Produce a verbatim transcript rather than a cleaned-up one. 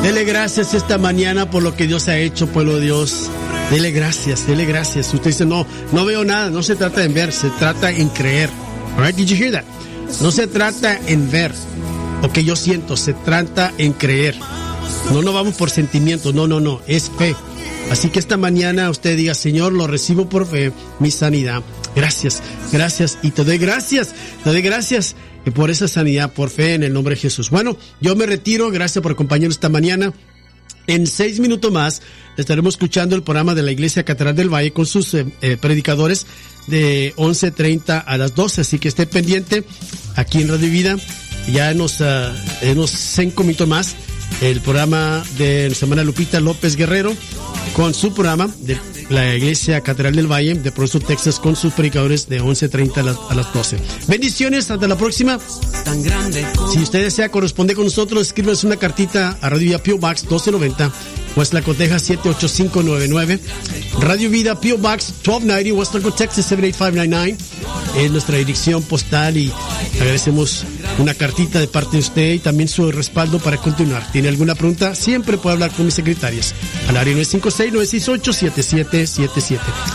Dele gracias esta mañana por lo que Dios ha hecho, pueblo de Dios. Dele gracias, dele gracias. Usted dice, no, no veo nada. No se trata en ver, se trata en creer. All right, did you hear that? No se trata en ver lo que yo siento, se trata en creer. No, no vamos por sentimientos, no, no, no, es fe. Así que esta mañana usted diga, Señor, lo recibo por fe, mi sanidad. Gracias, gracias, y te doy gracias, te doy gracias por esa sanidad, por fe en el nombre de Jesús. Bueno, yo me retiro, gracias por acompañarnos esta mañana. En seis minutos más estaremos escuchando el programa de la Iglesia Catedral del Valle con sus eh, eh, predicadores de once treinta a las doce, así que esté pendiente aquí en Radio Vida. Ya en unos, uh, en unos cinco minutos más el programa de nuestra hermana Lupita López Guerrero con su programa de la Iglesia Catedral del Valle de Pronto, Texas, con sus predicadores de once treinta a las, a las doce. Bendiciones, hasta la próxima. Si usted desea corresponder con nosotros, escríbanos una cartita a Radio Vida P O Box doce noventa, Westlaco, Texas siete ocho cinco nueve nueve. Radio Vida P O Box doce noventa, Westlaco, Texas siete ocho cinco nueve nueve. Es nuestra dirección postal y agradecemos una cartita de parte de usted y también su respaldo para continuar. ¿Tiene alguna pregunta? Siempre puede hablar con mis secretarias al área nueve cinco seis, nueve seis ocho, siete siete siete siete.